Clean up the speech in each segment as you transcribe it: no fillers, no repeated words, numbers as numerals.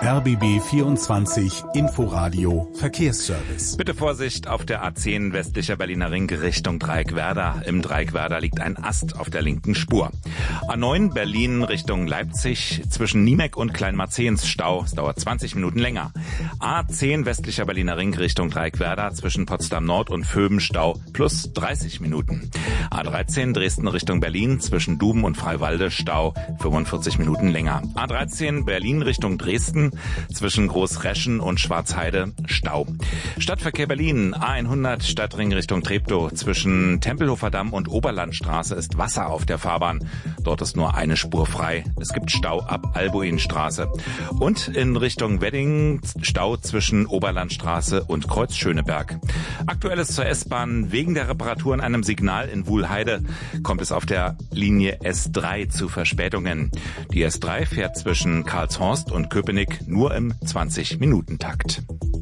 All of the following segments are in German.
RBB 24 Inforadio Verkehrsservice. Bitte Vorsicht auf der A10 westlicher Berliner Ring Richtung Dreieckwerder. Im Dreieckwerder liegt ein Ast auf der linken Spur. A9 Berlin Richtung Leipzig zwischen Niemek und Kleinmarzehns Stau. Es dauert 20 Minuten länger. A10 westlicher Berliner Ring Richtung Dreieckwerder zwischen Potsdam Nord und Vöben Stau plus 30 Minuten. A13 Dresden Richtung Berlin zwischen Duben und Freiwalde Stau 45 Minuten länger. A13 Berlin Richtung Dresden zwischen Großreschen und Schwarzheide Stau. Stadtverkehr Berlin, A100 Stadtring Richtung Treptow. Zwischen Tempelhofer Damm und Oberlandstraße ist Wasser auf der Fahrbahn. Dort ist nur eine Spur frei. Es gibt Stau ab Albuinstraße. Und in Richtung Wedding Stau zwischen Oberlandstraße und Kreuz Schöneberg. Aktuelles zur S-Bahn. Wegen der Reparatur an einem Signal in Wuhlheide kommt es auf der Linie S3 zu Verspätungen. Die S3 fährt zwischen Karlshorst und Köpenick nur im 20-Minuten-Takt.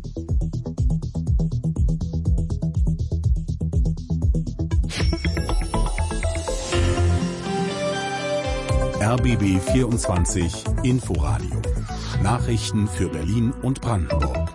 RBB 24 Inforadio. Nachrichten für Berlin und Brandenburg.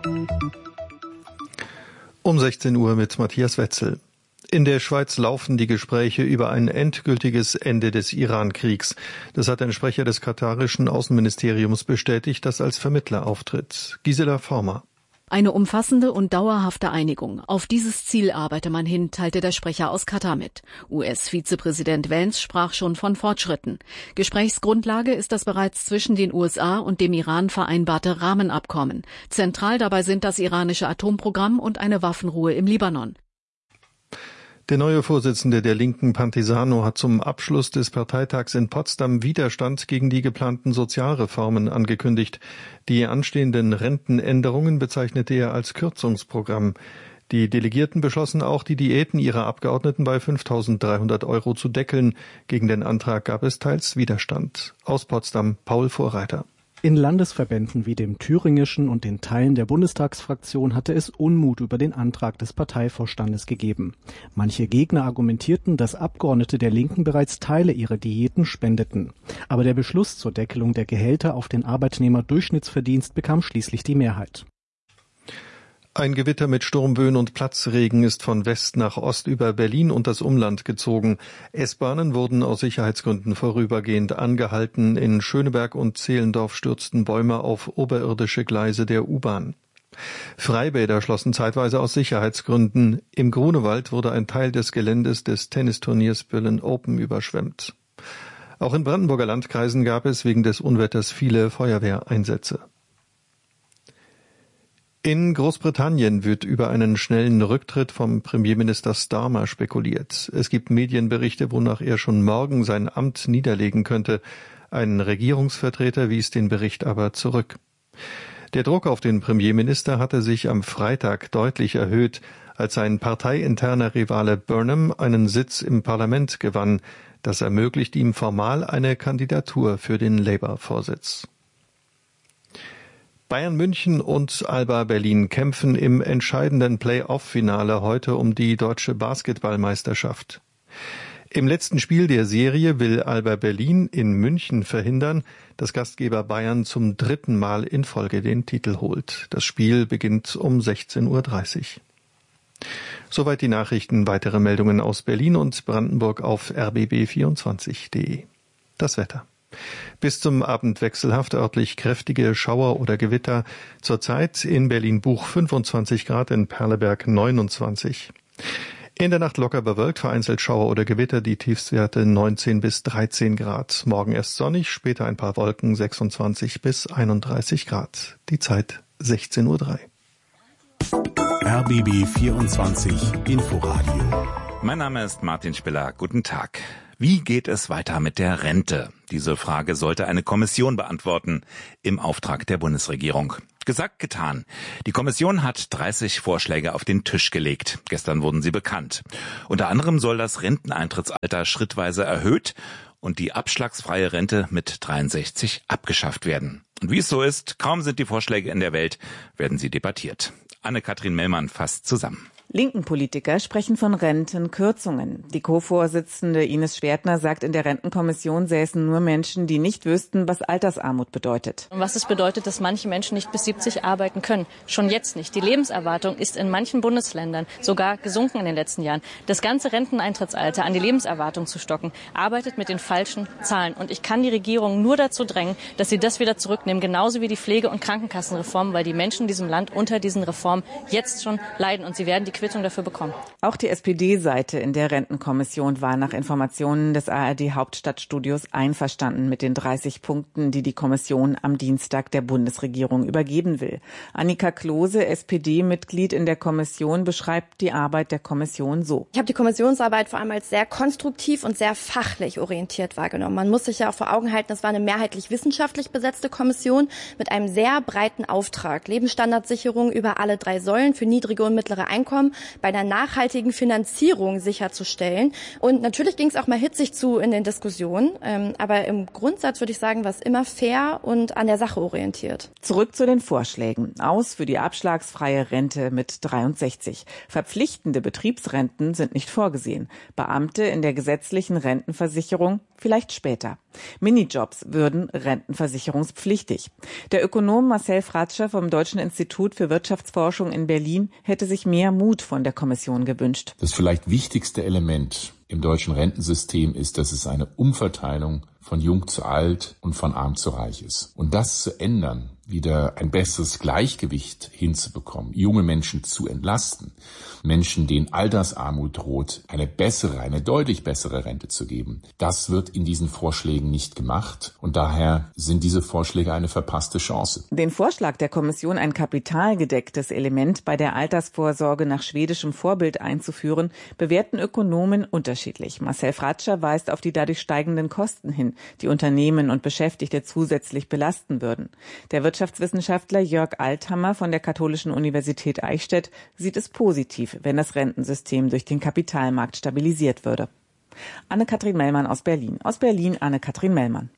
Um 16 Uhr mit Matthias Wetzel. In der Schweiz laufen die Gespräche über ein endgültiges Ende des Iran-Kriegs. Das hat ein Sprecher des katarischen Außenministeriums bestätigt, das als Vermittler auftritt. Gisela Former. Eine umfassende und dauerhafte Einigung. Auf dieses Ziel arbeite man hin, teilte der Sprecher aus Katar mit. US-Vizepräsident Vance sprach schon von Fortschritten. Gesprächsgrundlage ist das bereits zwischen den USA und dem Iran vereinbarte Rahmenabkommen. Zentral dabei sind das iranische Atomprogramm und eine Waffenruhe im Libanon. Der neue Vorsitzende der Linken, Pantisano, hat zum Abschluss des Parteitags in Potsdam Widerstand gegen die geplanten Sozialreformen angekündigt. Die anstehenden Rentenänderungen bezeichnete er als Kürzungsprogramm. Die Delegierten beschlossen auch, die Diäten ihrer Abgeordneten bei 5.300 € zu deckeln. Gegen den Antrag gab es teils Widerstand. Aus Potsdam Paul Vorreiter. In Landesverbänden wie dem thüringischen und den Teilen der Bundestagsfraktion hatte es Unmut über den Antrag des Parteivorstandes gegeben. Manche Gegner argumentierten, dass Abgeordnete der Linken bereits Teile ihrer Diäten spendeten. Aber der Beschluss zur Deckelung der Gehälter auf den Arbeitnehmerdurchschnittsverdienst bekam schließlich die Mehrheit. Ein Gewitter mit Sturmböen und Platzregen ist von West nach Ost über Berlin und das Umland gezogen. S-Bahnen wurden aus Sicherheitsgründen vorübergehend angehalten. In Schöneberg und Zehlendorf stürzten Bäume auf oberirdische Gleise der U-Bahn. Freibäder schlossen zeitweise aus Sicherheitsgründen. Im Grunewald wurde ein Teil des Geländes des Tennisturniers Berlin Open überschwemmt. Auch in Brandenburger Landkreisen gab es wegen des Unwetters viele Feuerwehreinsätze. In Großbritannien wird über einen schnellen Rücktritt vom Premierminister Starmer spekuliert. Es gibt Medienberichte, wonach er schon morgen sein Amt niederlegen könnte. Ein Regierungsvertreter wies den Bericht aber zurück. Der Druck auf den Premierminister hatte sich am Freitag deutlich erhöht, als sein parteiinterner Rivale Burnham einen Sitz im Parlament gewann. Das ermöglicht ihm formal eine Kandidatur für den Labour-Vorsitz. Bayern München und Alba Berlin kämpfen im entscheidenden Play-off-Finale heute um die deutsche Basketballmeisterschaft. Im letzten Spiel der Serie will Alba Berlin in München verhindern, dass Gastgeber Bayern zum 3. Mal in Folge den Titel holt. Das Spiel beginnt um 16:30 Uhr. Soweit die Nachrichten. Weitere Meldungen aus Berlin und Brandenburg auf rbb24.de. Das Wetter. Bis zum Abend wechselhaft, örtlich kräftige Schauer oder Gewitter. Zurzeit in Berlin-Buch 25 Grad, in Perleberg 29. In der Nacht locker bewölkt, vereinzelt Schauer oder Gewitter, die Tiefstwerte 19 bis 13 Grad. Morgen erst sonnig, später ein paar Wolken, 26 bis 31 Grad. Die Zeit 16:03 Uhr. RBB 24 Inforadio. Mein Name ist Martin Spiller. Guten Tag. Wie geht es weiter mit der Rente? Diese Frage sollte eine Kommission beantworten im Auftrag der Bundesregierung. Gesagt, getan. Die Kommission hat 30 Vorschläge auf den Tisch gelegt. Gestern wurden sie bekannt. Unter anderem soll das Renteneintrittsalter schrittweise erhöht und die abschlagsfreie Rente mit 63 abgeschafft werden. Und wie es so ist, kaum sind die Vorschläge in der Welt, werden sie debattiert. Anne-Kathrin Mellmann fasst zusammen. Linken Politiker sprechen von Rentenkürzungen. Die Co-Vorsitzende Ines Schwertner sagt, in der Rentenkommission säßen nur Menschen, die nicht wüssten, was Altersarmut bedeutet. Und was es bedeutet, dass manche Menschen nicht bis 70 arbeiten können. Schon jetzt nicht. Die Lebenserwartung ist in manchen Bundesländern sogar gesunken in den letzten Jahren. Das ganze Renteneintrittsalter an die Lebenserwartung zu stocken, arbeitet mit den falschen Zahlen. Und ich kann die Regierung nur dazu drängen, dass sie das wieder zurücknehmen, genauso wie die Pflege- und Krankenkassenreform, weil die Menschen in diesem Land unter diesen Reformen jetzt schon leiden und sie werden die Quittung dafür bekommen. Auch die SPD-Seite in der Rentenkommission war nach Informationen des ARD-Hauptstadtstudios einverstanden mit den 30 Punkten, die die Kommission am Dienstag der Bundesregierung übergeben will. Annika Klose, SPD-Mitglied in der Kommission, beschreibt die Arbeit der Kommission so. Ich habe die Kommissionsarbeit vor allem als sehr konstruktiv und sehr fachlich orientiert wahrgenommen. Man muss sich ja auch vor Augen halten, es war eine mehrheitlich wissenschaftlich besetzte Kommission mit einem sehr breiten Auftrag. Lebensstandardsicherung über alle 3 Säulen für niedrige und mittlere Einkommen, bei einer nachhaltigen Finanzierung sicherzustellen. Und natürlich ging es auch mal hitzig zu in den Diskussionen. Aber im Grundsatz würde ich sagen, war es immer fair und an der Sache orientiert. Zurück zu den Vorschlägen. Aus für die abschlagsfreie Rente mit 63. Verpflichtende Betriebsrenten sind nicht vorgesehen. Beamte in der gesetzlichen Rentenversicherung vielleicht später. Minijobs würden rentenversicherungspflichtig. Der Ökonom Marcel Fratscher vom Deutschen Institut für Wirtschaftsforschung in Berlin hätte sich mehr Mut von der Kommission gewünscht. Das vielleicht wichtigste Element im deutschen Rentensystem ist, dass es eine Umverteilung von jung zu alt und von arm zu reich ist. Und das zu ändern, wieder ein besseres Gleichgewicht hinzubekommen, junge Menschen zu entlasten, Menschen, denen Altersarmut droht, eine deutlich bessere Rente zu geben. Das wird in diesen Vorschlägen nicht gemacht und daher sind diese Vorschläge eine verpasste Chance. Den Vorschlag der Kommission, ein kapitalgedecktes Element bei der Altersvorsorge nach schwedischem Vorbild einzuführen, bewerten Ökonomen unterschiedlich. Marcel Fratscher weist auf die dadurch steigenden Kosten hin, die Unternehmen und Beschäftigte zusätzlich belasten würden. Der Wirtschaftswissenschaftler Jörg Althammer von der Katholischen Universität Eichstätt sieht es positiv, wenn das Rentensystem durch den Kapitalmarkt stabilisiert würde. Anne-Kathrin Mellmann aus Berlin. Aus Berlin Anne-Kathrin Mellmann.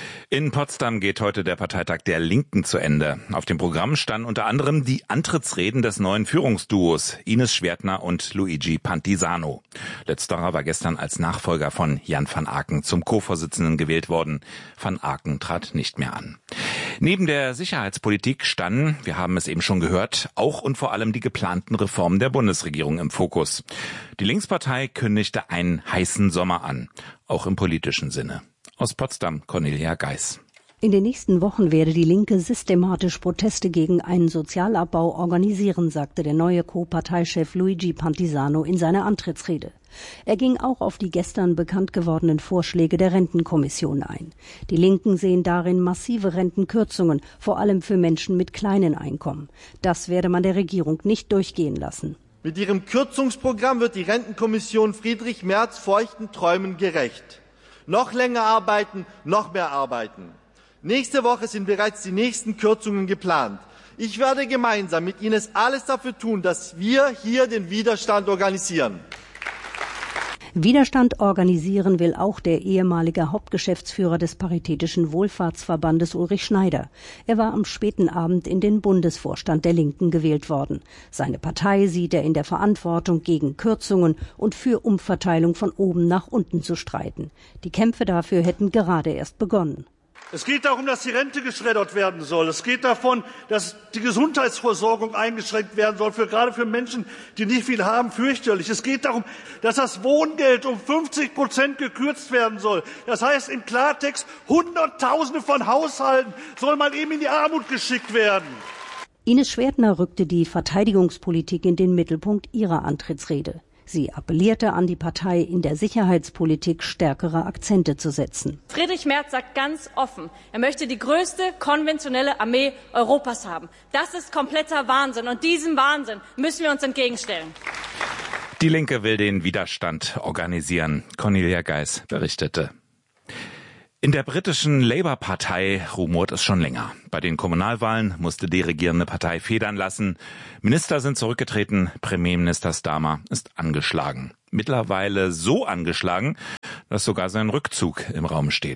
In Potsdam geht heute der Parteitag der Linken zu Ende. Auf dem Programm standen unter anderem die Antrittsreden des neuen Führungsduos Ines Schwertner und Luigi Pantisano. Letzterer war gestern als Nachfolger von Jan van Aken zum Co-Vorsitzenden gewählt worden. Van Aken trat nicht mehr an. Neben der Sicherheitspolitik standen, wir haben es eben schon gehört, auch und vor allem die geplanten Reformen der Bundesregierung im Fokus. Die Linkspartei kündigte einen heißen Sommer an, auch im politischen Sinne. Aus Potsdam, Cornelia Geis. In den nächsten Wochen werde die Linke systematisch Proteste gegen einen Sozialabbau organisieren, sagte der neue Co-Parteichef Luigi Pantisano in seiner Antrittsrede. Er ging auch auf die gestern bekannt gewordenen Vorschläge der Rentenkommission ein. Die Linken sehen darin massive Rentenkürzungen, vor allem für Menschen mit kleinen Einkommen. Das werde man der Regierung nicht durchgehen lassen. Mit ihrem Kürzungsprogramm wird die Rentenkommission Friedrich Merz feuchten Träumen gerecht. Noch länger arbeiten, noch mehr arbeiten. Nächste Woche sind bereits die nächsten Kürzungen geplant. Ich werde gemeinsam mit Ihnen alles dafür tun, dass wir hier den Widerstand organisieren. Widerstand organisieren will auch der ehemalige Hauptgeschäftsführer des Paritätischen Wohlfahrtsverbandes Ulrich Schneider. Er war am späten Abend in den Bundesvorstand der Linken gewählt worden. Seine Partei sieht er in der Verantwortung, gegen Kürzungen und für Umverteilung von oben nach unten zu streiten. Die Kämpfe dafür hätten gerade erst begonnen. Es geht darum, dass die Rente geschreddert werden soll. Es geht davon, dass die Gesundheitsversorgung eingeschränkt werden soll, gerade für Menschen, die nicht viel haben, fürchterlich. Es geht darum, dass das Wohngeld um 50% gekürzt werden soll. Das heißt im Klartext, Hunderttausende von Haushalten soll mal eben in die Armut geschickt werden. Ines Schwertner rückte die Verteidigungspolitik in den Mittelpunkt ihrer Antrittsrede. Sie appellierte an die Partei, in der Sicherheitspolitik stärkere Akzente zu setzen. Friedrich Merz sagt ganz offen, er möchte die größte konventionelle Armee Europas haben. Das ist kompletter Wahnsinn und diesem Wahnsinn müssen wir uns entgegenstellen. Die Linke will den Widerstand organisieren. Cornelia Geis berichtete. In der britischen Labour-Partei rumort es schon länger. Bei den Kommunalwahlen musste die regierende Partei federn lassen. Minister sind zurückgetreten, Premierminister Starmer ist angeschlagen. Mittlerweile so angeschlagen, dass sogar sein Rückzug im Raum steht.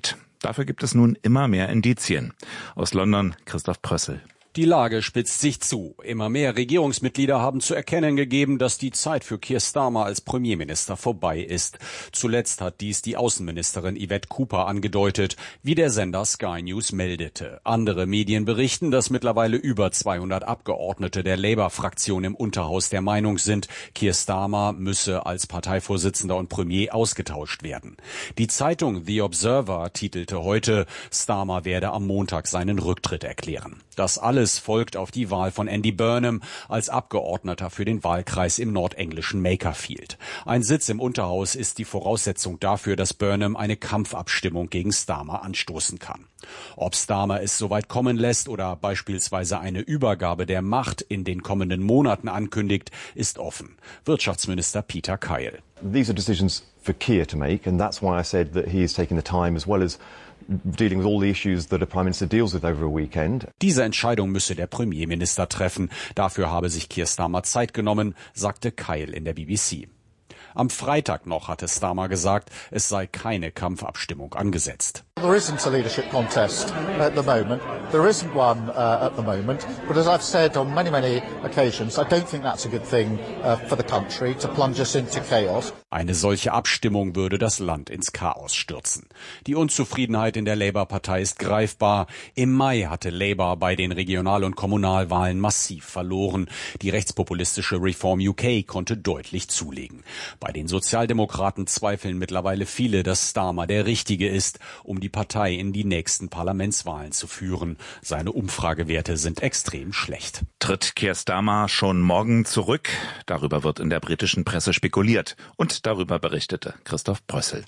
Dafür gibt es nun immer mehr Indizien. Aus London Christoph Prössel. Die Lage spitzt sich zu. Immer mehr Regierungsmitglieder haben zu erkennen gegeben, dass die Zeit für Keir Starmer als Premierminister vorbei ist. Zuletzt hat dies die Außenministerin Yvette Cooper angedeutet, wie der Sender Sky News meldete. Andere Medien berichten, dass mittlerweile über 200 Abgeordnete der Labour-Fraktion im Unterhaus der Meinung sind, Keir Starmer müsse als Parteivorsitzender und Premier ausgetauscht werden. Die Zeitung The Observer titelte heute, Starmer werde am Montag seinen Rücktritt erklären. Das alles folgt auf die Wahl von Andy Burnham als Abgeordneter für den Wahlkreis im nordenglischen Makerfield. Ein Sitz im Unterhaus ist die Voraussetzung dafür, dass Burnham eine Kampfabstimmung gegen Starmer anstoßen kann. Ob Starmer es soweit kommen lässt oder beispielsweise eine Übergabe der Macht in den kommenden Monaten ankündigt, ist offen. Wirtschaftsminister Peter Kyle. These are decisions for Keir to make, and that's why I said that he is taking the time as well as dealing with all the issues that a Prime Minister deals with over a weekend. Diese Entscheidung müsse der Premierminister treffen. Dafür habe sich Keir Starmer Zeit genommen, sagte Kyle in der BBC. Am Freitag noch hatte Starmer gesagt, es sei keine Kampfabstimmung angesetzt. There isn't a leadership contest at the moment. There isn't one at the moment. But as I've said on many occasions, I don't think that's a good thing for the country to plunge us into chaos. Eine solche Abstimmung würde das Land ins Chaos stürzen. Die Unzufriedenheit in der Labour-Partei ist greifbar. Im Mai hatte Labour bei den Regional- und Kommunalwahlen massiv verloren. Die rechtspopulistische Reform UK konnte deutlich zulegen. Bei den Sozialdemokraten zweifeln mittlerweile viele, dass Starmer der Richtige ist, um die Partei in die nächsten Parlamentswahlen zu führen. Seine Umfragewerte sind extrem schlecht. Tritt Keir Starmer schon morgen zurück? Darüber wird in der britischen Presse spekuliert. Und darüber berichtete Christoph Prössel.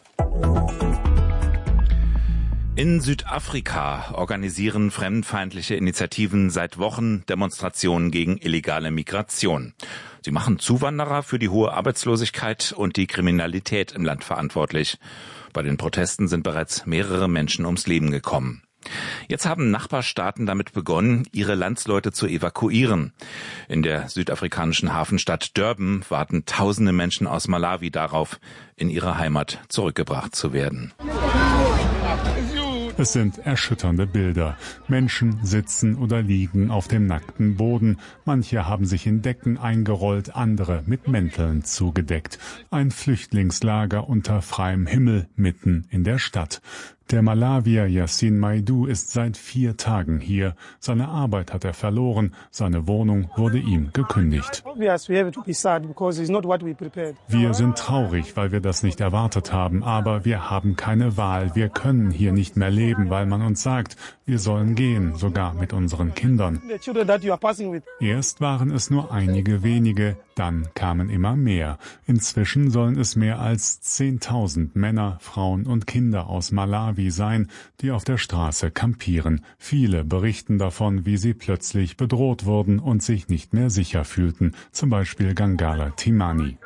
In Südafrika organisieren fremdenfeindliche Initiativen seit Wochen Demonstrationen gegen illegale Migration. Sie machen Zuwanderer für die hohe Arbeitslosigkeit und die Kriminalität im Land verantwortlich. Bei den Protesten sind bereits mehrere Menschen ums Leben gekommen. Jetzt haben Nachbarstaaten damit begonnen, ihre Landsleute zu evakuieren. In der südafrikanischen Hafenstadt Durban warten tausende Menschen aus Malawi darauf, in ihre Heimat zurückgebracht zu werden. Es sind erschütternde Bilder. Menschen sitzen oder liegen auf dem nackten Boden. Manche haben sich in Decken eingerollt, andere mit Mänteln zugedeckt. Ein Flüchtlingslager unter freiem Himmel mitten in der Stadt. Der Malawier Yasin Maidu ist seit 4 Tagen hier. Seine Arbeit hat er verloren, seine Wohnung wurde ihm gekündigt. Wir sind traurig, weil wir das nicht erwartet haben, aber wir haben keine Wahl. Wir können hier nicht mehr leben, weil man uns sagt, wir sollen gehen, sogar mit unseren Kindern. Erst waren es nur einige wenige, dann kamen immer mehr. Inzwischen sollen es mehr als 10.000 Männer, Frauen und Kinder aus Malawi sein, die auf der Straße kampieren. Viele berichten davon, wie sie plötzlich bedroht wurden und sich nicht mehr sicher fühlten. Zum Beispiel Gangala Timani.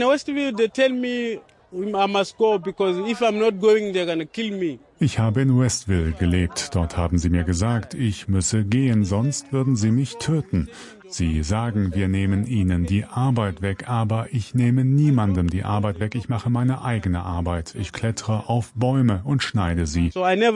Ich habe in Westville gelebt. Dort haben sie mir gesagt, ich müsse gehen, sonst würden sie mich töten. Sie sagen, wir nehmen ihnen die Arbeit weg, aber ich nehme niemandem die Arbeit weg. Ich mache meine eigene Arbeit. Ich klettere auf Bäume und schneide sie.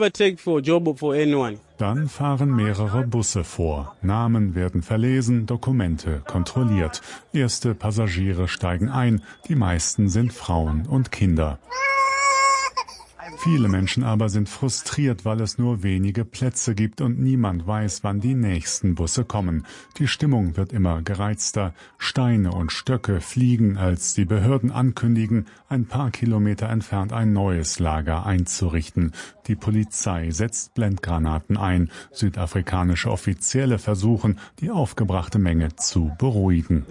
Dann fahren mehrere Busse vor. Namen werden verlesen, Dokumente kontrolliert. Erste Passagiere steigen ein. Die meisten sind Frauen und Kinder. Viele Menschen aber sind frustriert, weil es nur wenige Plätze gibt und niemand weiß, wann die nächsten Busse kommen. Die Stimmung wird immer gereizter. Steine und Stöcke fliegen, als die Behörden ankündigen, ein paar Kilometer entfernt ein neues Lager einzurichten. Die Polizei setzt Blendgranaten ein. Südafrikanische Offizielle versuchen, die aufgebrachte Menge zu beruhigen.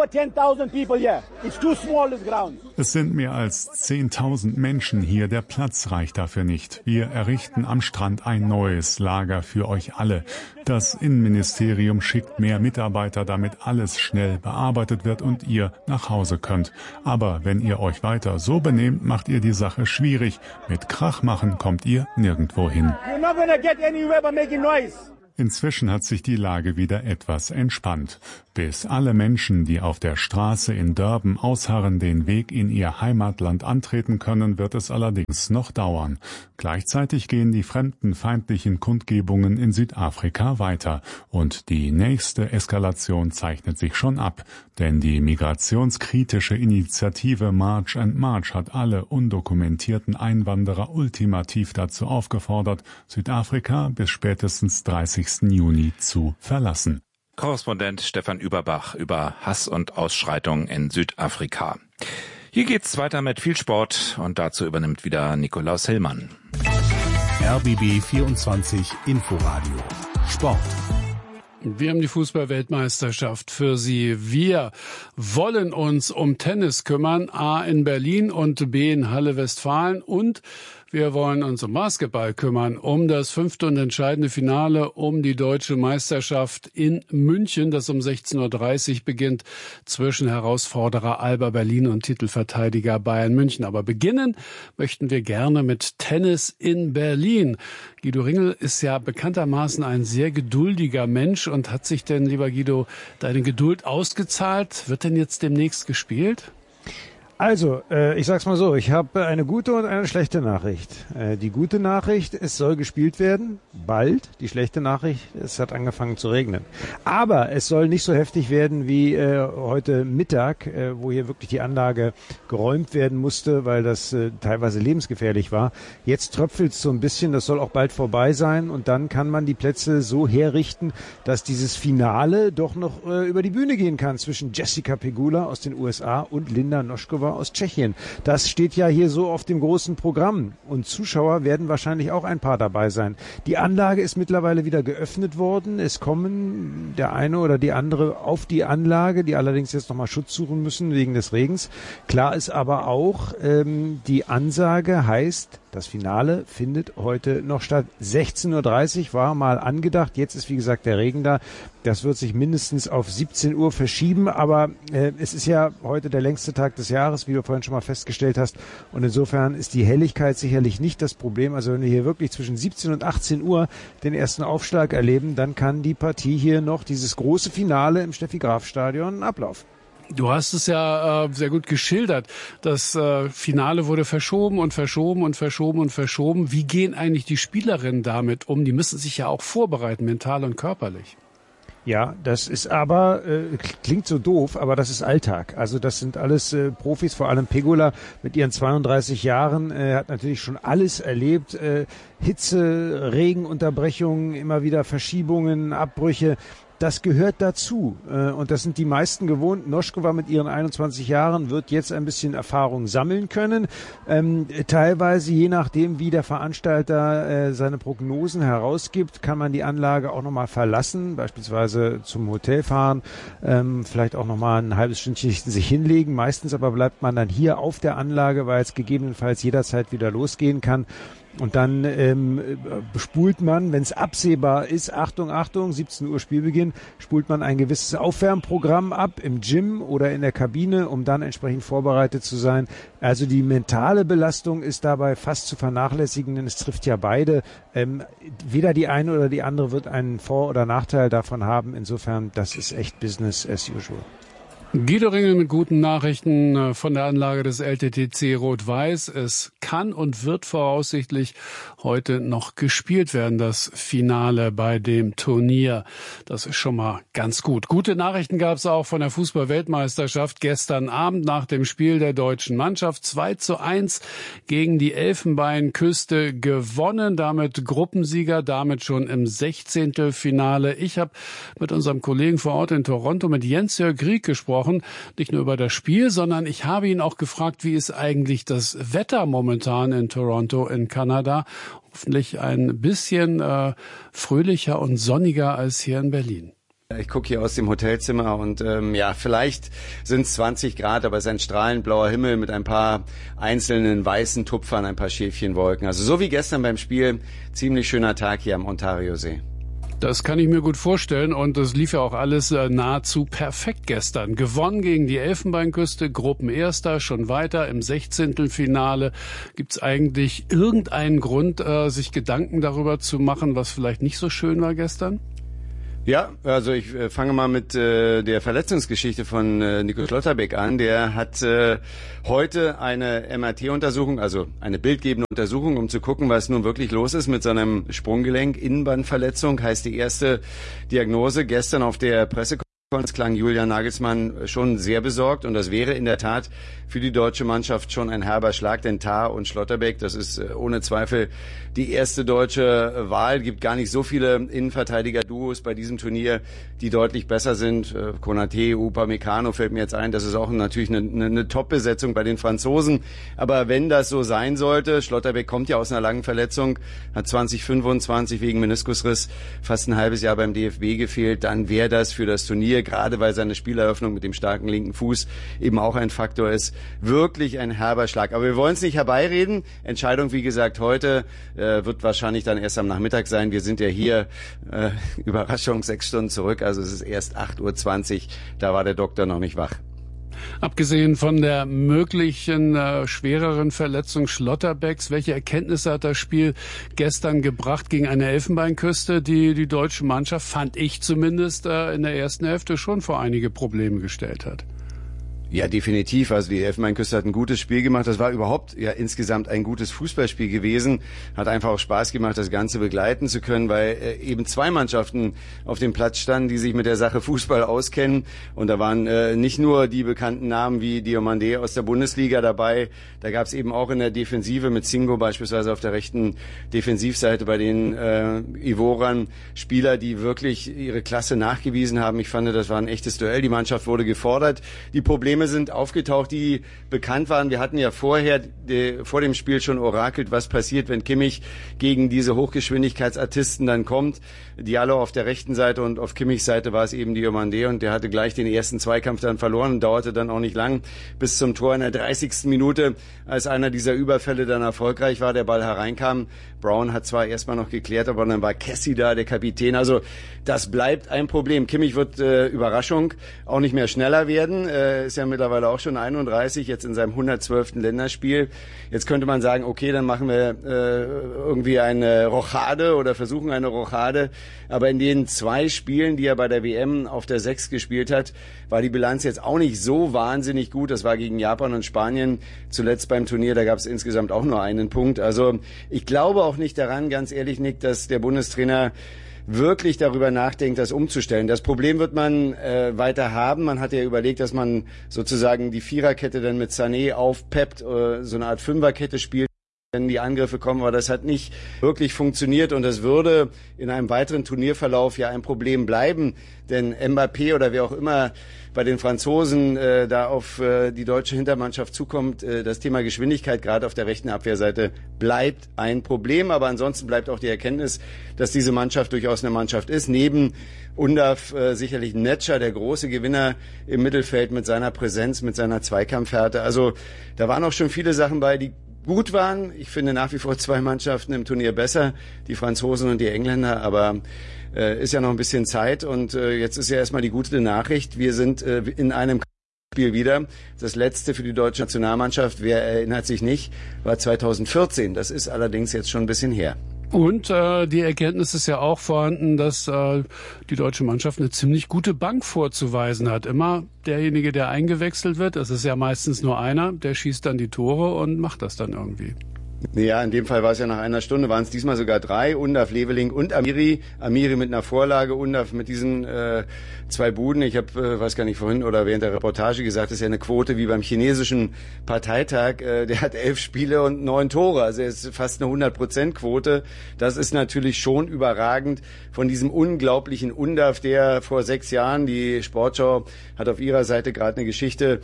Es sind mehr als 10.000 Menschen hier. Der Platz reicht dafür nicht. Wir errichten am Strand ein neues Lager für euch alle. Das Innenministerium schickt mehr Mitarbeiter, damit alles schnell bearbeitet wird und ihr nach Hause könnt. Aber wenn ihr euch weiter so benehmt, macht ihr die Sache schwierig. Mit Krach machen kommt ihr nirgendwo hin. Inzwischen hat sich die Lage wieder etwas entspannt. Bis alle Menschen, die auf der Straße in Durban ausharren, den Weg in ihr Heimatland antreten können, wird es allerdings noch dauern. Gleichzeitig gehen die fremdenfeindlichen Kundgebungen in Südafrika weiter. Und die nächste Eskalation zeichnet sich schon ab. Denn die migrationskritische Initiative March and March hat alle undokumentierten Einwanderer ultimativ dazu aufgefordert, Südafrika bis spätestens 30. Juni zu verlassen. Korrespondent Stefan Überbach über Hass und Ausschreitungen in Südafrika. Hier geht's weiter mit viel Sport und dazu übernimmt wieder Nikolaus Hillmann. RBB 24 Inforadio Sport. Wir haben die Fußball-Weltmeisterschaft für Sie. Wir wollen uns um Tennis kümmern, A in Berlin und B in Halle Westfalen, und wir wollen uns um Basketball kümmern, um das 5. und entscheidende Finale um die deutsche Meisterschaft in München, das um 16:30 Uhr beginnt, zwischen Herausforderer Alba Berlin und Titelverteidiger Bayern München. Aber beginnen möchten wir gerne mit Tennis in Berlin. Guido Ringel ist ja bekanntermaßen ein sehr geduldiger Mensch. Und hat sich denn, lieber Guido, deine Geduld ausgezahlt? Wird denn jetzt demnächst gespielt? Also, ich sag's mal so, ich habe eine gute und eine schlechte Nachricht. Die gute Nachricht, es soll gespielt werden, bald. Die schlechte Nachricht, es hat angefangen zu regnen. Aber es soll nicht so heftig werden wie heute Mittag, wo hier wirklich die Anlage geräumt werden musste, weil das teilweise lebensgefährlich war. Jetzt tröpfelt's so ein bisschen, das soll auch bald vorbei sein, und dann kann man die Plätze so herrichten, dass dieses Finale doch noch über die Bühne gehen kann zwischen Jessica Pegula aus den USA und Linda Noskova aus Tschechien. Das steht ja hier so auf dem großen Programm, und Zuschauer werden wahrscheinlich auch ein paar dabei sein. Die Anlage ist mittlerweile wieder geöffnet worden. Es kommen der eine oder die andere auf die Anlage, die allerdings jetzt nochmal Schutz suchen müssen wegen des Regens. Klar ist aber auch, die Ansage heißt, das Finale findet heute noch statt. 16:30 Uhr war mal angedacht. Jetzt ist, wie gesagt, der Regen da. Das wird sich mindestens auf 17 Uhr verschieben. Aber es ist ja heute der längste Tag des Jahres, wie du vorhin schon mal festgestellt hast. Und insofern ist die Helligkeit sicherlich nicht das Problem. Also wenn wir hier wirklich zwischen 17 und 18 Uhr den ersten Aufschlag erleben, dann kann die Partie hier noch, dieses große Finale im Steffi-Graf-Stadion, ablaufen. Du hast es ja sehr gut geschildert. Das Finale wurde verschoben und verschoben und verschoben und verschoben. Wie gehen eigentlich die Spielerinnen damit um? Die müssen sich ja auch vorbereiten, mental und körperlich. Ja, das ist aber, klingt so doof, aber das ist Alltag. Also das sind alles Profis, vor allem Pegula mit ihren 32 Jahren, hat natürlich schon alles erlebt. Hitze, Regenunterbrechungen, immer wieder Verschiebungen, Abbrüche. Das gehört dazu, und das sind die meisten gewohnt. Noskova mit ihren 21 Jahren wird jetzt ein bisschen Erfahrung sammeln können. Teilweise, je nachdem, wie der Veranstalter seine Prognosen herausgibt, kann man die Anlage auch nochmal verlassen, beispielsweise zum Hotel fahren, vielleicht auch nochmal ein halbes Stündchen sich hinlegen. Meistens aber bleibt man dann hier auf der Anlage, weil es gegebenenfalls jederzeit wieder losgehen kann. Und dann spult man, wenn es absehbar ist, Achtung, 17 Uhr Spielbeginn, spult man ein gewisses Aufwärmprogramm ab im Gym oder in der Kabine, um dann entsprechend vorbereitet zu sein. Also die mentale Belastung ist dabei fast zu vernachlässigen, denn es trifft ja beide. Weder die eine oder die andere wird einen Vor- oder Nachteil davon haben. Insofern, das ist echt Business as usual. Guido Ringel mit guten Nachrichten von der Anlage des LTTC Rot-Weiß. Es kann und wird voraussichtlich heute noch gespielt werden, das Finale bei dem Turnier. Das ist schon mal ganz gut. Gute Nachrichten gab es auch von der Fußball-Weltmeisterschaft gestern Abend nach dem Spiel der deutschen Mannschaft. 2:1 gegen die Elfenbeinküste gewonnen, damit Gruppensieger, damit schon im 16. Finale. Ich habe mit unserem Kollegen vor Ort in Toronto, mit Jens-Jörg Grieg, gesprochen. Nicht nur über das Spiel, sondern ich habe ihn auch gefragt, wie ist eigentlich das Wetter momentan in Toronto in Kanada? Hoffentlich ein bisschen fröhlicher und sonniger als hier in Berlin. Ich gucke hier aus dem Hotelzimmer und vielleicht sind es 20 Grad, aber es ist ein strahlend blauer Himmel mit ein paar einzelnen weißen Tupfern, ein paar Schäfchenwolken. Also so wie gestern beim Spiel, ziemlich schöner Tag hier am Ontariosee. Das kann ich mir gut vorstellen und das lief ja auch alles nahezu perfekt gestern. Gewonnen gegen die Elfenbeinküste, Gruppenerster, schon weiter im 16. Finale. Gibt's eigentlich irgendeinen Grund, sich Gedanken darüber zu machen, was vielleicht nicht so schön war gestern? Ja, also ich fange mal mit der Verletzungsgeschichte von Nico Schlotterbeck an. Der hat heute eine MRT-Untersuchung, also eine bildgebende Untersuchung, um zu gucken, was nun wirklich los ist mit seinem Sprunggelenk. Innenbandverletzung heißt die erste Diagnose. Gestern auf der Pressekonferenz klang Julian Nagelsmann schon sehr besorgt und das wäre in der Tat für die deutsche Mannschaft schon ein herber Schlag, denn Tah und Schlotterbeck, das ist ohne Zweifel die erste deutsche Wahl. Gibt gar nicht so viele Innenverteidiger-Duos bei diesem Turnier, die deutlich besser sind. Konaté, Upamecano fällt mir jetzt ein, das ist auch natürlich eine Top-Besetzung bei den Franzosen. Aber wenn das so sein sollte, Schlotterbeck kommt ja aus einer langen Verletzung, hat 2025 wegen Meniskusriss fast ein halbes Jahr beim DFB gefehlt, dann wäre das für das Turnier, gerade weil seine Spieleröffnung mit dem starken linken Fuß eben auch ein Faktor ist, wirklich ein herber Schlag. Aber wir wollen es nicht herbeireden. Entscheidung, wie gesagt, heute wird wahrscheinlich dann erst am Nachmittag sein. Wir sind ja hier, Überraschung, 6 Stunden zurück, also es ist erst 8:20 Uhr. Da war der Doktor noch nicht wach. Abgesehen von der möglichen schwereren Verletzung Schlotterbecks, welche Erkenntnisse hat das Spiel gestern gebracht gegen eine Elfenbeinküste, die die deutsche Mannschaft, fand ich zumindest, in der ersten Hälfte schon vor einige Probleme gestellt hat? Ja, definitiv. Also die Elfenbeinküste hat ein gutes Spiel gemacht. Das war überhaupt ja insgesamt ein gutes Fußballspiel gewesen. Hat einfach auch Spaß gemacht, das Ganze begleiten zu können, weil eben zwei Mannschaften auf dem Platz standen, die sich mit der Sache Fußball auskennen. Und da waren nicht nur die bekannten Namen wie Diomandé aus der Bundesliga dabei. Da gab es eben auch in der Defensive mit Singo beispielsweise auf der rechten Defensivseite bei den Ivorern Spieler, die wirklich ihre Klasse nachgewiesen haben. Ich fand, das war ein echtes Duell. Die Mannschaft wurde gefordert. Die Probleme sind aufgetaucht, die bekannt waren. Wir hatten ja vor dem Spiel schon orakelt, was passiert, wenn Kimmich gegen diese Hochgeschwindigkeitsartisten dann kommt. Diallo auf der rechten Seite und auf Kimmichs Seite war es eben Diomandé und der hatte gleich den ersten Zweikampf dann verloren und dauerte dann auch nicht lang bis zum Tor in der 30. Minute, als einer dieser Überfälle dann erfolgreich war, der Ball hereinkam. Brown hat zwar erstmal noch geklärt, aber dann war Kessie da, der Kapitän. Also das bleibt ein Problem. Kimmich wird, Überraschung, auch nicht mehr schneller werden. Ist ja mittlerweile auch schon 31, jetzt in seinem 112. Länderspiel. Jetzt könnte man sagen, okay, dann machen wir irgendwie eine Rochade oder versuchen eine Rochade. Aber in den 2 Spielen, die er bei der WM auf der 6 gespielt hat, war die Bilanz jetzt auch nicht so wahnsinnig gut. Das war gegen Japan und Spanien zuletzt beim Turnier. Da gab es insgesamt auch nur einen Punkt. Also ich glaube auch nicht daran, ganz ehrlich, Nick, dass der Bundestrainer wirklich darüber nachdenkt, das umzustellen. Das Problem wird man weiter haben. Man hat ja überlegt, dass man sozusagen die Viererkette dann mit Sané aufpeppt, so eine Art Fünferkette spielt, wenn die Angriffe kommen, aber das hat nicht wirklich funktioniert und das würde in einem weiteren Turnierverlauf ja ein Problem bleiben, denn Mbappé oder wer auch immer bei den Franzosen da auf die deutsche Hintermannschaft zukommt, das Thema Geschwindigkeit gerade auf der rechten Abwehrseite bleibt ein Problem, aber ansonsten bleibt auch die Erkenntnis, dass diese Mannschaft durchaus eine Mannschaft ist, neben Undav sicherlich Netscher, der große Gewinner im Mittelfeld mit seiner Präsenz, mit seiner Zweikampfhärte, also da waren auch schon viele Sachen bei, die gut waren. Ich finde nach wie vor 2 Mannschaften im Turnier besser, die Franzosen und die Engländer, aber ist ja noch ein bisschen Zeit und jetzt ist ja erstmal die gute Nachricht, wir sind in einem Spiel wieder. Das letzte für die deutsche Nationalmannschaft, wer erinnert sich nicht, war 2014. Das ist allerdings jetzt schon ein bisschen her. Und die Erkenntnis ist ja auch vorhanden, dass die deutsche Mannschaft eine ziemlich gute Bank vorzuweisen hat. Immer derjenige, der eingewechselt wird, das ist ja meistens nur einer, der schießt dann die Tore und macht das dann irgendwie. Ja, in dem Fall war es ja nach einer Stunde, waren es diesmal sogar 3, Undav, Leveling und Amiri. Amiri mit einer Vorlage, Undav mit diesen 2 Buden. Ich habe, weiß gar nicht vorhin oder während der Reportage gesagt, das ist ja eine Quote wie beim chinesischen Parteitag. Der hat 11 Spiele und 9 Tore, also er ist fast eine 100%-Quote. Das ist natürlich schon überragend von diesem unglaublichen Undav, der vor 6 Jahren, die Sportschau hat auf ihrer Seite gerade eine Geschichte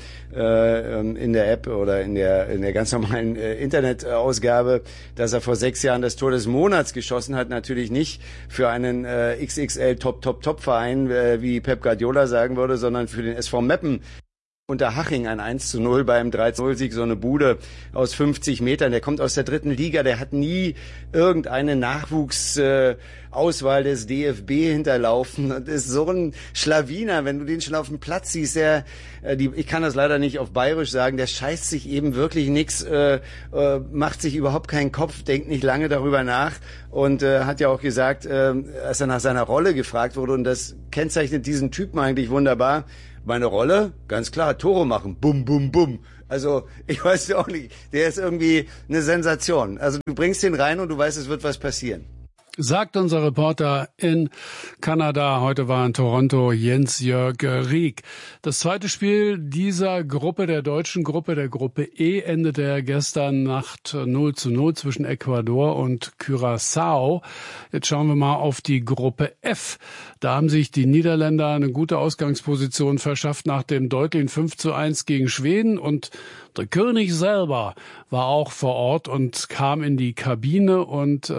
in der App oder in der ganz normalen Internetausgabe, dass er vor 6 Jahren das Tor des Monats geschossen hat, natürlich nicht für einen XXL Top-Verein, wie Pep Guardiola sagen würde, sondern für den SV Meppen. Unter Haching ein 1:0 beim 3:0-Sieg, so eine Bude aus 50 Metern. Der kommt aus der 3. Liga, der hat nie irgendeine Nachwuchs Auswahl des DFB hinterlaufen und ist so ein Schlawiner, wenn du den schon auf dem Platz siehst, ich kann das leider nicht auf Bayerisch sagen, der scheißt sich eben wirklich nix, macht sich überhaupt keinen Kopf, denkt nicht lange darüber nach und hat ja auch gesagt, als er nach seiner Rolle gefragt wurde, und das kennzeichnet diesen Typen eigentlich wunderbar, meine Rolle, ganz klar, Tore machen, bum, bum, bum. Also, ich weiß auch nicht, der ist irgendwie eine Sensation. Also, du bringst den rein und du weißt, es wird was passieren. Sagt unser Reporter in Kanada. Heute war in Toronto Jens-Jörg Rieck. Das zweite Spiel dieser Gruppe, der deutschen Gruppe, der Gruppe E, endete gestern Nacht 0:0 zwischen Ecuador und Curaçao. Jetzt schauen wir mal auf die Gruppe F. Da haben sich die Niederländer eine gute Ausgangsposition verschafft nach dem deutlichen 5:1 gegen Schweden, und der König selber war auch vor Ort und kam in die Kabine und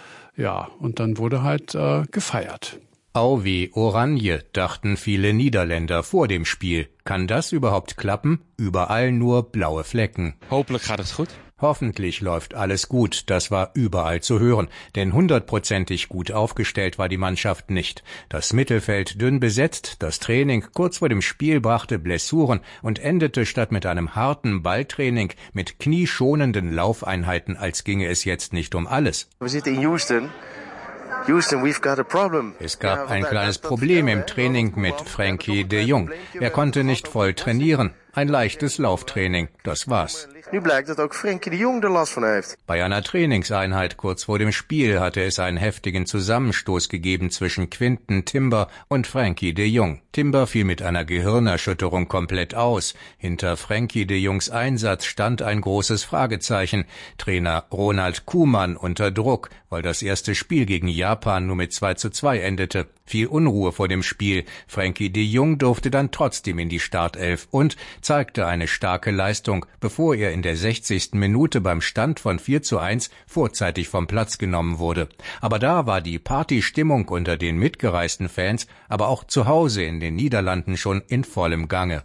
und dann wurde halt gefeiert. Au weh, Oranje, dachten viele Niederländer vor dem Spiel. Kann das überhaupt klappen? Überall nur blaue Flecken. Hopelijk gaat het goed. Hoffentlich läuft alles gut, das war überall zu hören, denn 100%ig gut aufgestellt war die Mannschaft nicht. Das Mittelfeld dünn besetzt, das Training kurz vor dem Spiel brachte Blessuren und endete statt mit einem harten Balltraining mit knieschonenden Laufeinheiten, als ginge es jetzt nicht um alles. Wir sind in Houston. Houston, we've got a problem. Es gab ein kleines Problem im Training mit Frenkie de Jong. Er konnte nicht voll trainieren. Ein leichtes Lauftraining, das war's. Nu blijkt dat ook Frenkie de Jong er last van heeft. Bei einer Trainingseinheit kurz vor dem Spiel hatte es einen heftigen Zusammenstoß gegeben zwischen Quinten Timber und Frenkie de Jong. Timber fiel mit einer Gehirnerschütterung komplett aus. Hinter Frenkie de Jongs Einsatz stand ein großes Fragezeichen. Trainer Ronald Koeman unter Druck, weil das erste Spiel gegen Japan nur mit 2:2 endete. Viel Unruhe vor dem Spiel. Frenkie de Jong durfte dann trotzdem in die Startelf und zeigte eine starke Leistung, bevor er in der 60. Minute beim Stand von 4:1 vorzeitig vom Platz genommen wurde. Aber da war die Partystimmung unter den mitgereisten Fans, aber auch zu Hause in den Niederlanden schon in vollem Gange.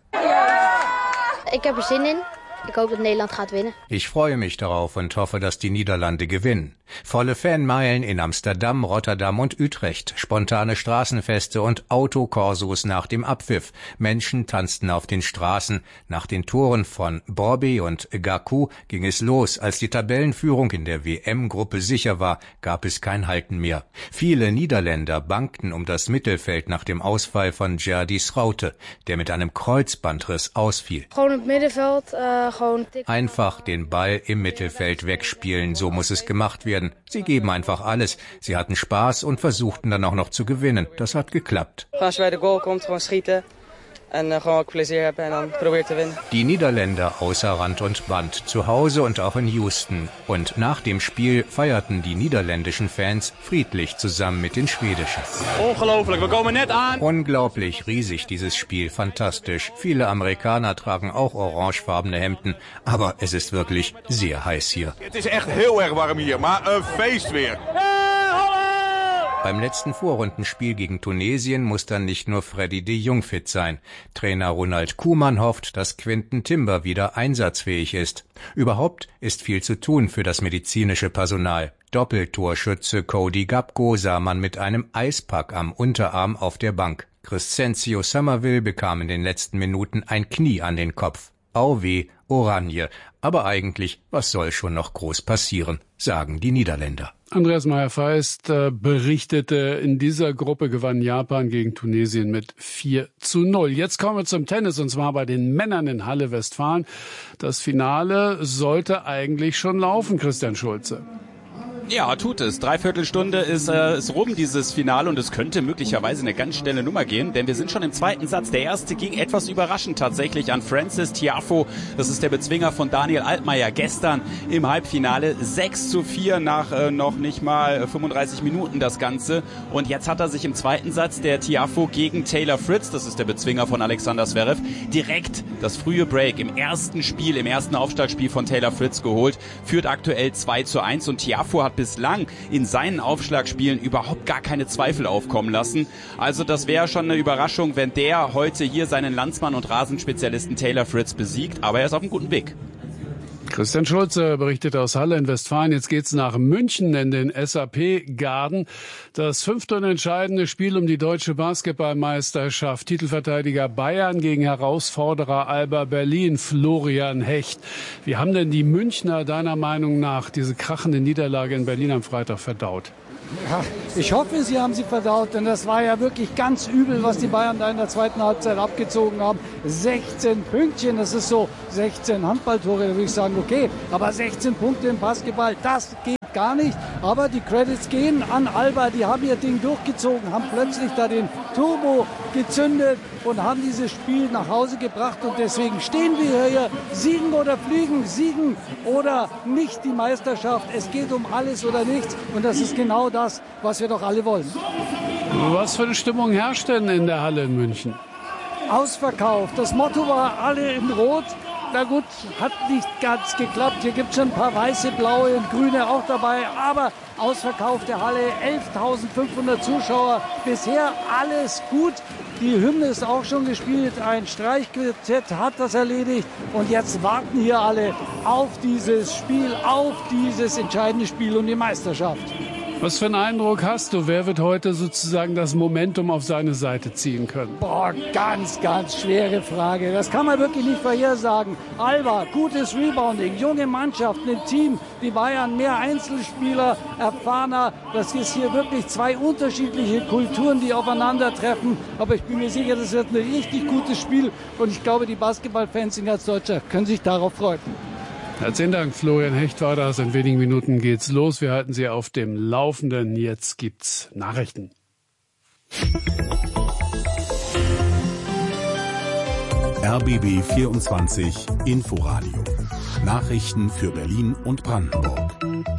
Ich habe Sinn in. Ich hoffe, dass Nederland gaat winnen. Ich freue mich darauf und hoffe, dass die Niederlande gewinnen. Volle Fanmeilen in Amsterdam, Rotterdam und Utrecht, spontane Straßenfeste und Autokorsos nach dem Abpfiff. Menschen tanzten auf den Straßen. Nach den Toren von Borby und Gaku ging es los. Als die Tabellenführung in der WM-Gruppe sicher war, gab es kein Halten mehr. Viele Niederländer bangten um das Mittelfeld nach dem Ausfall von Gerdy Schouten, der mit einem Kreuzbandriss ausfiel. Einfach den Ball im Mittelfeld wegspielen, so muss es gemacht werden. Sie geben einfach alles. Sie hatten Spaß und versuchten dann auch noch zu gewinnen. Das hat geklappt. Als je bij de goal komt, gewoon schieten en gewoon ook plezier hebben en dan proberen te winnen. Die Niederländer außer Rand und Band, zu Hause und auch in Houston. Und nach dem Spiel feierten die niederländischen Fans friedlich zusammen mit den schwedischen. Ongelooflijk, wir kommen net aan. Unglaublich riesig dieses Spiel, fantastisch. Viele Amerikaner tragen auch orangefarbene Hemden, aber es ist wirklich sehr heiß hier. Het is echt heel erg warm hier, maar een feest weer. Beim letzten Vorrundenspiel gegen Tunesien muss dann nicht nur Freddy de Jong fit sein. Trainer Ronald Koeman hofft, dass Quinten Timber wieder einsatzfähig ist. Überhaupt ist viel zu tun für das medizinische Personal. Doppeltorschütze Cody Gakpo sah man mit einem Eispack am Unterarm auf der Bank. Crescencio Somerville bekam in den letzten Minuten ein Knie an den Kopf. Au weh, Oranje. Aber eigentlich, was soll schon noch groß passieren, sagen die Niederländer. Andreas Meyer-Feist berichtete, in dieser Gruppe gewann Japan gegen Tunesien mit 4:0. Jetzt kommen wir zum Tennis, und zwar bei den Männern in Halle Westfalen. Das Finale sollte eigentlich schon laufen, Christian Schulze. Ja, tut es. 3/4 Stunde ist rum, dieses Finale, und es könnte möglicherweise eine ganz schnelle Nummer gehen, denn wir sind schon im zweiten Satz. Der erste ging etwas überraschend tatsächlich an Frances Tiafoe. Das ist der Bezwinger von Daniel Altmaier. Gestern im Halbfinale 6:4 nach noch nicht mal 35 Minuten das Ganze. Und jetzt hat er sich im zweiten Satz der Tiafoe gegen Taylor Fritz, das ist der Bezwinger von Alexander Zverev, direkt das frühe Break im ersten Spiel, im ersten Aufschlagspiel von Taylor Fritz geholt. Führt aktuell 2:1, und Tiafoe hat bislang in seinen Aufschlagspielen überhaupt gar keine Zweifel aufkommen lassen. Also das wäre schon eine Überraschung, wenn der heute hier seinen Landsmann und Rasenspezialisten Taylor Fritz besiegt. Aber er ist auf einem guten Weg. Christian Schulze berichtet aus Halle in Westfalen. Jetzt geht's nach München in den SAP-Garden. Das 5. und entscheidende Spiel um die deutsche Basketballmeisterschaft. Titelverteidiger Bayern gegen Herausforderer Alba Berlin, Florian Hecht. Wie haben denn die Münchner deiner Meinung nach diese krachende Niederlage in Berlin am Freitag verdaut? Ja, ich hoffe, sie haben sie verdaut, denn das war ja wirklich ganz übel, was die Bayern da in der zweiten Halbzeit abgezogen haben. 16 Pünktchen, das ist so 16 Handballtore, da würde ich sagen, okay, aber 16 Punkte im Basketball, das geht gar nicht. Aber die Credits gehen an Alba, die haben ihr Ding durchgezogen, haben plötzlich da den Turbo gezündet und haben dieses Spiel nach Hause gebracht. Und deswegen stehen wir hier, siegen oder fliegen, siegen oder nicht die Meisterschaft. Es geht um alles oder nichts und das ist genau das, was wir doch alle wollen. Was für eine Stimmung herrscht denn in der Halle in München? Ausverkauft. Das Motto war alle in Rot. Na gut, hat nicht ganz geklappt. Hier gibt es schon ein paar weiße, blaue und grüne auch dabei. Aber ausverkaufte Halle, 11.500 Zuschauer. Bisher alles gut. Die Hymne ist auch schon gespielt. Ein Streichquartett hat das erledigt. Und jetzt warten hier alle auf dieses Spiel, auf dieses entscheidende Spiel um die Meisterschaft. Was für einen Eindruck hast du? Wer wird heute sozusagen das Momentum auf seine Seite ziehen können? Boah, ganz, ganz schwere Frage. Das kann man wirklich nicht vorhersagen. Alba, gutes Rebounding, junge Mannschaften im Team. Die Bayern, mehr Einzelspieler, erfahrener. Das ist hier wirklich zwei unterschiedliche Kulturen, die aufeinandertreffen. Aber ich bin mir sicher, das wird ein richtig gutes Spiel. Und ich glaube, die Basketballfans in ganz Deutschland können sich darauf freuen. Herzlichen Dank, Florian Hecht war das. In wenigen Minuten geht's los. Wir halten Sie auf dem Laufenden. Jetzt gibt's Nachrichten. RBB 24 Inforadio. Nachrichten für Berlin und Brandenburg.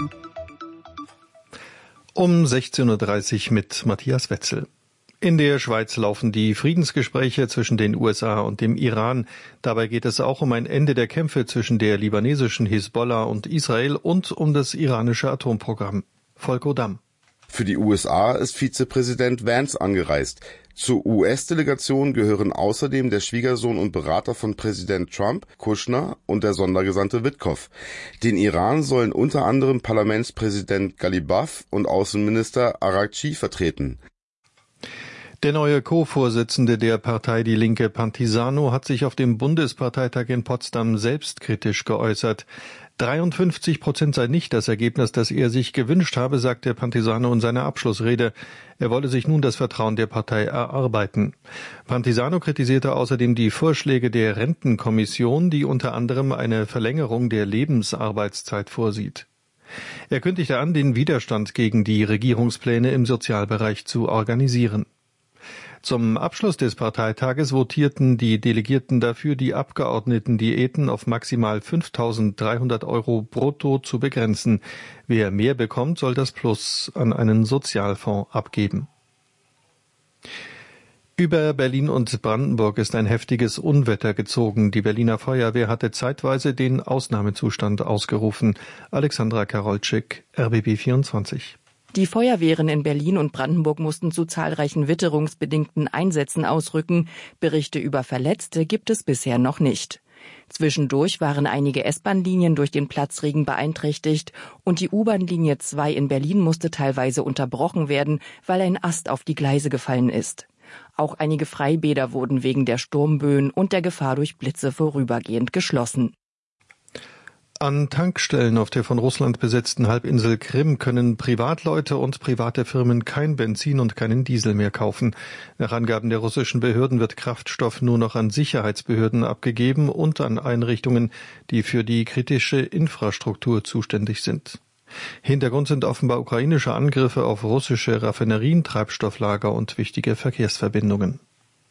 Um 16:30 Uhr mit Matthias Wetzel. In der Schweiz laufen die Friedensgespräche zwischen den USA und dem Iran. Dabei geht es auch um ein Ende der Kämpfe zwischen der libanesischen Hisbollah und Israel und um das iranische Atomprogramm. Volker Damm. Für die USA ist Vizepräsident Vance angereist. Zur US-Delegation gehören außerdem der Schwiegersohn und Berater von Präsident Trump, Kushner, und der Sondergesandte Witkoff. Den Iran sollen unter anderem Parlamentspräsident Ghalibaf und Außenminister Araghchi vertreten. Der neue Co-Vorsitzende der Partei Die Linke, Pantisano, hat sich auf dem Bundesparteitag in Potsdam selbstkritisch geäußert. 53% sei nicht das Ergebnis, das er sich gewünscht habe, sagte Pantisano in seiner Abschlussrede. Er wolle sich nun das Vertrauen der Partei erarbeiten. Pantisano kritisierte außerdem die Vorschläge der Rentenkommission, die unter anderem eine Verlängerung der Lebensarbeitszeit vorsieht. Er kündigte an, den Widerstand gegen die Regierungspläne im Sozialbereich zu organisieren. Zum Abschluss des Parteitages votierten die Delegierten dafür, die Abgeordnetendiäten auf maximal 5.300 € brutto zu begrenzen. Wer mehr bekommt, soll das Plus an einen Sozialfonds abgeben. Über Berlin und Brandenburg ist ein heftiges Unwetter gezogen. Die Berliner Feuerwehr hatte zeitweise den Ausnahmezustand ausgerufen. Alexandra Karolczyk, RBB 24. Die Feuerwehren in Berlin und Brandenburg mussten zu zahlreichen witterungsbedingten Einsätzen ausrücken. Berichte über Verletzte gibt es bisher noch nicht. Zwischendurch waren einige S-Bahn-Linien durch den Platzregen beeinträchtigt und die U-Bahn-Linie 2 in Berlin musste teilweise unterbrochen werden, weil ein Ast auf die Gleise gefallen ist. Auch einige Freibäder wurden wegen der Sturmböen und der Gefahr durch Blitze vorübergehend geschlossen. An Tankstellen auf der von Russland besetzten Halbinsel Krim können Privatleute und private Firmen kein Benzin und keinen Diesel mehr kaufen. Nach Angaben der russischen Behörden wird Kraftstoff nur noch an Sicherheitsbehörden abgegeben und an Einrichtungen, die für die kritische Infrastruktur zuständig sind. Hintergrund sind offenbar ukrainische Angriffe auf russische Raffinerien, Treibstofflager und wichtige Verkehrsverbindungen.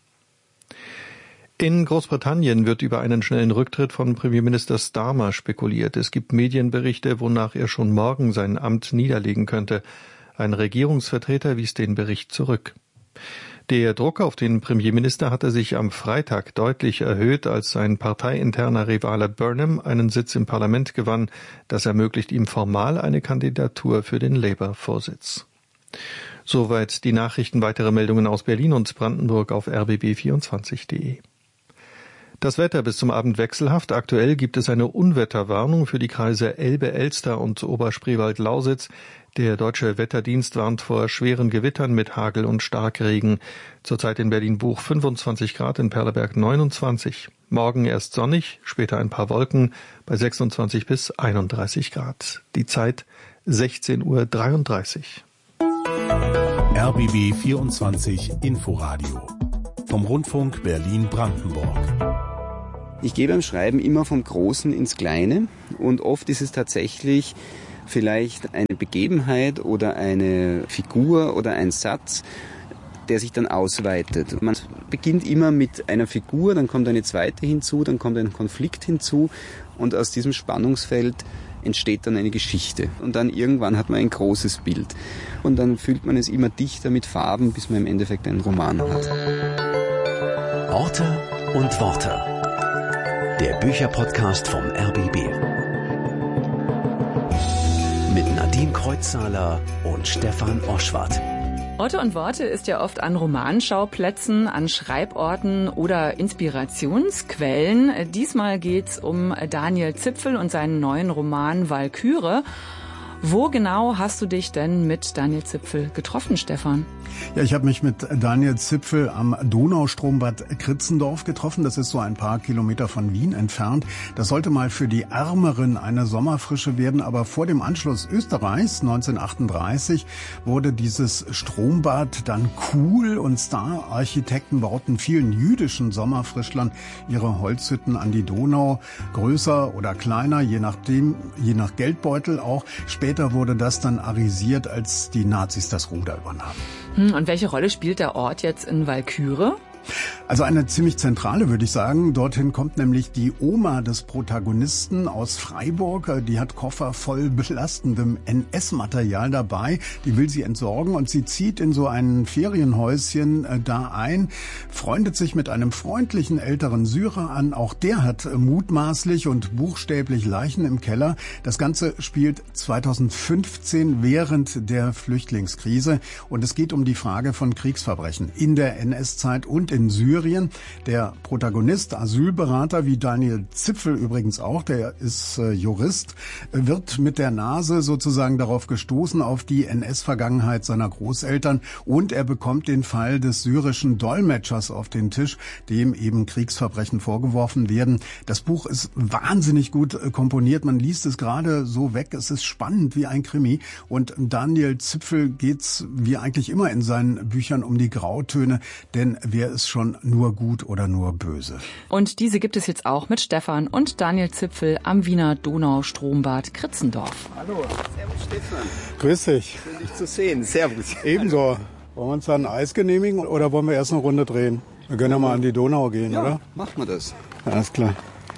In Großbritannien wird über einen schnellen Rücktritt von Premierminister Starmer spekuliert. Es gibt Medienberichte, wonach er schon morgen sein Amt niederlegen könnte. Ein Regierungsvertreter wies den Bericht zurück. Der Druck auf den Premierminister hatte sich am Freitag deutlich erhöht, als sein parteiinterner Rivale Burnham einen Sitz im Parlament gewann. Das ermöglicht ihm formal eine Kandidatur für den Labour-Vorsitz. Soweit die Nachrichten. Weitere Meldungen aus Berlin und Brandenburg auf rbb24.de. Das Wetter bis zum Abend wechselhaft. Aktuell gibt es eine Unwetterwarnung für die Kreise Elbe, Elster und Oberspreewald-Lausitz. Der Deutsche Wetterdienst warnt vor schweren Gewittern mit Hagel und Starkregen. Zurzeit in Berlin-Buch 25 Grad, in Perleberg 29. Morgen erst sonnig, später ein paar Wolken bei 26 bis 31 Grad. Die Zeit 16:33 Uhr. RBB 24 Inforadio vom Rundfunk Berlin-Brandenburg. Ich gehe beim Schreiben immer vom Großen ins Kleine und oft ist es tatsächlich vielleicht eine Begebenheit oder eine Figur oder ein Satz, der sich dann ausweitet. Man beginnt immer mit einer Figur, dann kommt eine zweite hinzu, dann kommt ein Konflikt hinzu und aus diesem Spannungsfeld entsteht dann eine Geschichte. Und dann irgendwann hat man ein großes Bild. Und dann füllt man es immer dichter mit Farben, bis man im Endeffekt einen Roman hat. Orte und Worte. Der Bücherpodcast vom RBB. Mit Nadine Kreuzzahler und Stefan Oschwart. Orte und Worte ist ja oft an Romanschauplätzen, an Schreiborten oder Inspirationsquellen. Diesmal geht's um Daniel Zipfel und seinen neuen Roman Walküre. Wo genau hast du dich denn mit Daniel Zipfel getroffen, Stefan? Ja, ich habe mich mit Daniel Zipfel am Donaustroombad Kritzendorf getroffen. Das ist so ein paar Kilometer von Wien entfernt. Das sollte mal für die Ärmeren eine Sommerfrische werden, aber vor dem Anschluss Österreichs 1938 wurde dieses Strombad dann cool und Star-Architekten bauten vielen jüdischen Sommerfrischlern ihre Holzhütten an die Donau, größer oder kleiner, je nach Geldbeutel auch. Später wurde das dann arisiert, als die Nazis das Ruder übernahmen. Und welche Rolle spielt der Ort jetzt in Walküre? Also eine ziemlich zentrale, würde ich sagen. Dorthin kommt nämlich die Oma des Protagonisten aus Freiburg. Die hat Koffer voll belastendem NS-Material dabei. Die will sie entsorgen und sie zieht in so ein Ferienhäuschen da ein, freundet sich mit einem freundlichen älteren Syrer an. Auch der hat mutmaßlich und buchstäblich Leichen im Keller. Das Ganze spielt 2015 während der Flüchtlingskrise und es geht um die Frage von Kriegsverbrechen in der NS-Zeit und in Syrien. Der Protagonist, Asylberater, wie Daniel Zipfel übrigens auch, der ist Jurist, wird mit der Nase sozusagen darauf gestoßen, auf die NS-Vergangenheit seiner Großeltern und er bekommt den Fall des syrischen Dolmetschers auf den Tisch, dem eben Kriegsverbrechen vorgeworfen werden. Das Buch ist wahnsinnig gut komponiert, man liest es gerade so weg, es ist spannend wie ein Krimi und Daniel Zipfel geht's wie eigentlich immer in seinen Büchern um die Grautöne, denn wer ist schon nur gut oder nur böse? Und diese gibt es jetzt auch mit Stefan und Daniel Zipfel am Wiener Donaustroombad Kritzendorf. Hallo. Servus Stefan. Grüß dich. Schön dich zu sehen. Servus. Ebenso. Wollen wir uns da ein Eis genehmigen oder wollen wir erst eine Runde drehen? Wir können ja mal an die Donau gehen, ja, oder? Machen wir das. Ja, alles klar.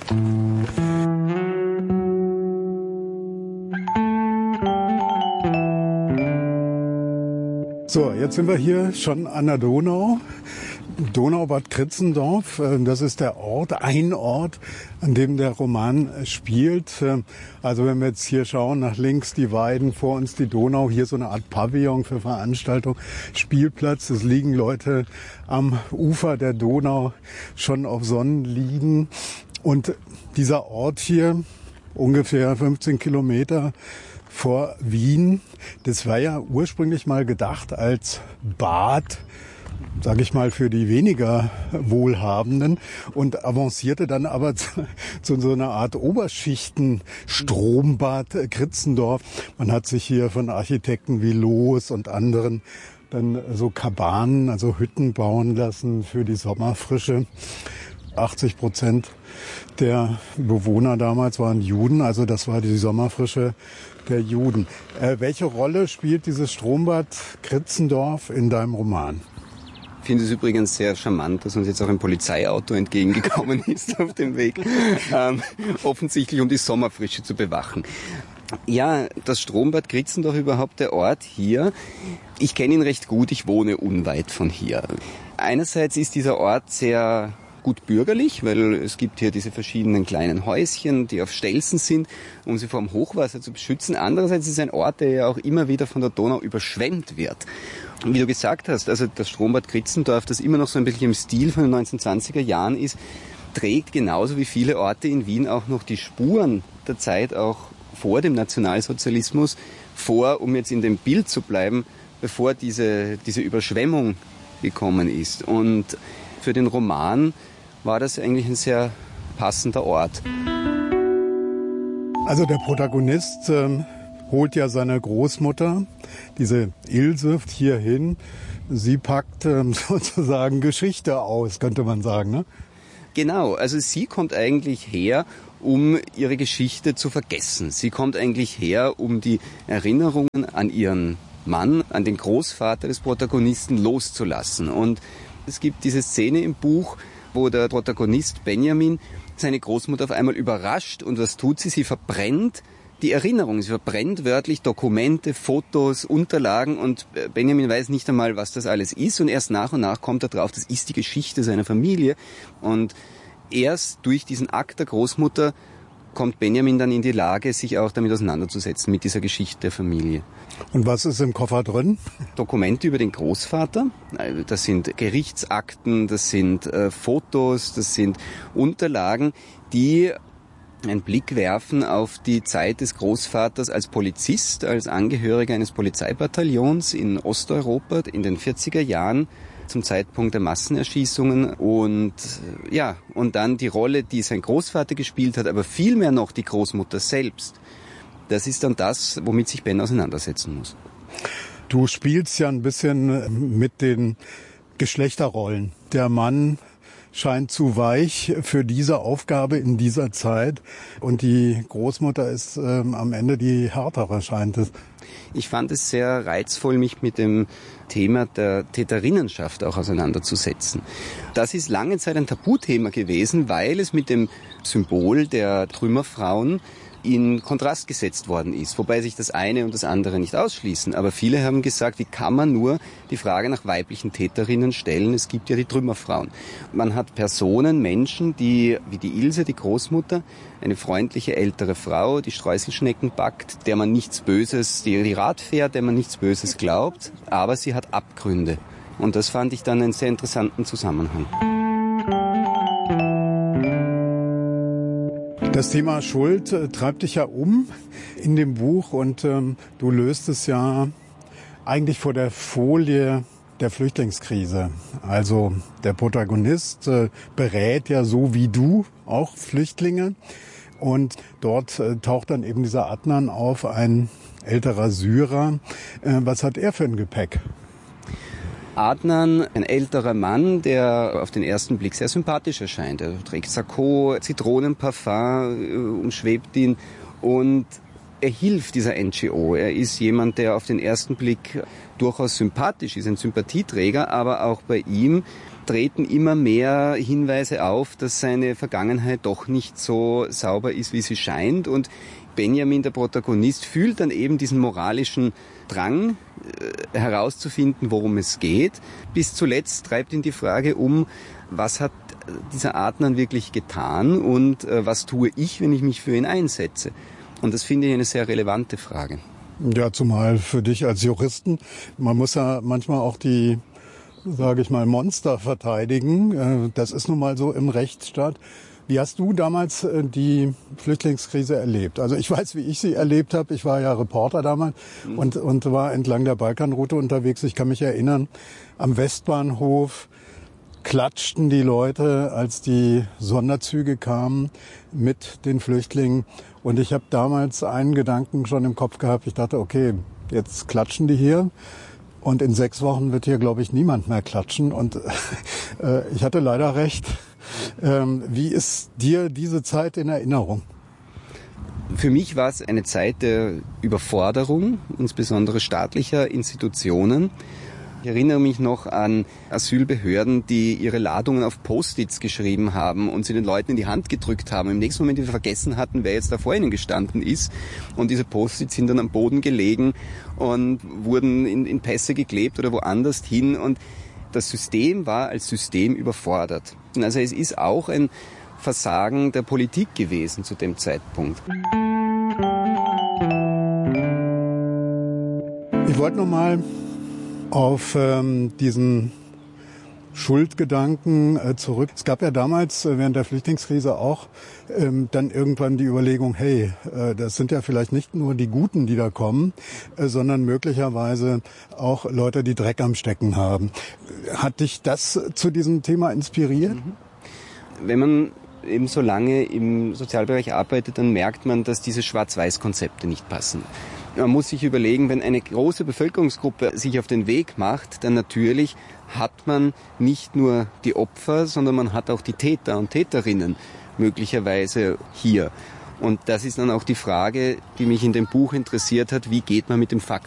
So, jetzt sind wir hier schon an der Donau. Donaubad Kritzendorf, das ist der Ort, ein Ort, an dem der Roman spielt. Also wenn wir jetzt hier schauen, nach links die Weiden, vor uns die Donau, hier so eine Art Pavillon für Veranstaltung, Spielplatz. Es liegen Leute am Ufer der Donau schon auf Sonnenliegen. Und dieser Ort hier, ungefähr 15 Kilometer vor Wien, das war ja ursprünglich mal gedacht als Bad, sage ich mal, für die weniger Wohlhabenden und avancierte dann aber zu so einer Art Oberschichten-Strombad Kritzendorf. Man hat sich hier von Architekten wie Loos und anderen dann so Kabanen, also Hütten bauen lassen für die Sommerfrische. 80% der Bewohner damals waren Juden, also das war die Sommerfrische der Juden. Welche Rolle spielt dieses Strombad Kritzendorf in deinem Roman? Ich finde es übrigens sehr charmant, dass uns jetzt auch ein Polizeiauto entgegengekommen ist auf dem Weg, offensichtlich um die Sommerfrische zu bewachen. Ja, das Strombad Kritzendorf, überhaupt der Ort hier. Ich kenne ihn recht gut, ich wohne unweit von hier. Einerseits ist dieser Ort sehr gut bürgerlich, weil es gibt hier diese verschiedenen kleinen Häuschen, die auf Stelzen sind, um sie vor dem Hochwasser zu beschützen. Andererseits ist es ein Ort, der ja auch immer wieder von der Donau überschwemmt wird. Und wie du gesagt hast, also das Strombad Kritzendorf, das immer noch so ein bisschen im Stil von den 1920er Jahren ist, trägt genauso wie viele Orte in Wien auch noch die Spuren der Zeit auch vor dem Nationalsozialismus vor, um jetzt in dem Bild zu bleiben, bevor diese Überschwemmung gekommen ist. Und für den Roman war das eigentlich ein sehr passender Ort. Also der Protagonist holt ja seine Großmutter, diese Ilse, hierhin. Sie packt sozusagen Geschichte aus, könnte man sagen, ne? Genau, also sie kommt eigentlich her, um ihre Geschichte zu vergessen. Sie kommt eigentlich her, um die Erinnerungen an ihren Mann, an den Großvater des Protagonisten loszulassen. Und es gibt diese Szene im Buch, wo der Protagonist Benjamin seine Großmutter auf einmal überrascht. Und was tut sie? Sie verbrennt die Erinnerung. Sie verbrennt wörtlich Dokumente, Fotos, Unterlagen und Benjamin weiß nicht einmal, was das alles ist. Und erst nach und nach kommt er drauf, das ist die Geschichte seiner Familie. Und erst durch diesen Akt der Großmutter kommt Benjamin dann in die Lage, sich auch damit auseinanderzusetzen, mit dieser Geschichte der Familie. Und was ist im Koffer drin? Dokumente über den Großvater. Das sind Gerichtsakten, das sind Fotos, das sind Unterlagen, die einen Blick werfen auf die Zeit des Großvaters als Polizist, als Angehöriger eines Polizeibataillons in Osteuropa in den 40er Jahren zum Zeitpunkt der Massenerschießungen und dann die Rolle, die sein Großvater gespielt hat, aber vielmehr noch die Großmutter selbst. Das ist dann das, womit sich Ben auseinandersetzen muss. Du spielst ja ein bisschen mit den Geschlechterrollen. Der Mann scheint zu weich für diese Aufgabe in dieser Zeit. Und die Großmutter ist am Ende die härtere, scheint es. Ich fand es sehr reizvoll, mich mit dem Thema der Täterinnenschaft auch auseinanderzusetzen. Das ist lange Zeit ein Tabuthema gewesen, weil es mit dem Symbol der Trümmerfrauen in Kontrast gesetzt worden ist, wobei sich das eine und das andere nicht ausschließen. Aber viele haben gesagt, wie kann man nur die Frage nach weiblichen Täterinnen stellen? Es gibt ja die Trümmerfrauen. Man hat Personen, Menschen, die, wie die Ilse, die Großmutter, eine freundliche ältere Frau, die Streuselschnecken backt, der man nichts Böses, die Rad fährt, der man nichts Böses glaubt, aber sie hat Abgründe. Und das fand ich dann einen sehr interessanten Zusammenhang. Das Thema Schuld treibt dich ja um in dem Buch und du löst es ja eigentlich vor der Folie der Flüchtlingskrise. Also der Protagonist berät ja so wie du auch Flüchtlinge und dort taucht dann eben dieser Adnan auf, ein älterer Syrer. Was hat er für ein Gepäck? Adnan, ein älterer Mann, der auf den ersten Blick sehr sympathisch erscheint. Er trägt Sakko, Zitronenparfum umschwebt ihn und er hilft dieser NGO. Er ist jemand, der auf den ersten Blick durchaus sympathisch ist, ein Sympathieträger, aber auch bei ihm treten immer mehr Hinweise auf, dass seine Vergangenheit doch nicht so sauber ist, wie sie scheint. Und Benjamin, der Protagonist, fühlt dann eben diesen moralischen Drang herauszufinden, worum es geht. Bis zuletzt treibt ihn die Frage um, was hat dieser Adnan wirklich getan und was tue ich, wenn ich mich für ihn einsetze? Und das finde ich eine sehr relevante Frage. Ja, zumal für dich als Juristen, man muss ja manchmal auch die, sage ich mal, Monster verteidigen. Das ist nun mal so im Rechtsstaat. Wie hast du damals die Flüchtlingskrise erlebt? Also ich weiß, wie ich sie erlebt habe. Ich war ja Reporter damals und war entlang der Balkanroute unterwegs. Ich kann mich erinnern, am Westbahnhof klatschten die Leute, als die Sonderzüge kamen mit den Flüchtlingen. Und ich habe damals einen Gedanken schon im Kopf gehabt. Ich dachte, okay, jetzt klatschen die hier. Und in 6 Wochen wird hier, glaube ich, niemand mehr klatschen. Und ich hatte leider recht. Wie ist dir diese Zeit in Erinnerung? Für mich war es eine Zeit der Überforderung, insbesondere staatlicher Institutionen. Ich erinnere mich noch an Asylbehörden, die ihre Ladungen auf Post-its geschrieben haben und sie den Leuten in die Hand gedrückt haben. Im nächsten Moment wieder vergessen hatten, wer jetzt da vor ihnen gestanden ist. Und diese Post-its sind dann am Boden gelegen und wurden in Pässe geklebt oder woanders hin. Und das System war als System überfordert. Also es ist auch ein Versagen der Politik gewesen zu dem Zeitpunkt. Ich wollte noch mal auf diesen Schuldgedanken zurück. Es gab ja damals während der Flüchtlingskrise auch dann irgendwann die Überlegung, hey, das sind ja vielleicht nicht nur die Guten, die da kommen, sondern möglicherweise auch Leute, die Dreck am Stecken haben. Hat dich das zu diesem Thema inspiriert? Wenn man eben so lange im Sozialbereich arbeitet, dann merkt man, dass diese Schwarz-Weiß-Konzepte nicht passen. Man muss sich überlegen, wenn eine große Bevölkerungsgruppe sich auf den Weg macht, dann natürlich hat man nicht nur die Opfer, sondern man hat auch die Täter und Täterinnen möglicherweise hier. Und das ist dann auch die Frage, die mich in dem Buch interessiert hat, wie geht man mit dem Fakt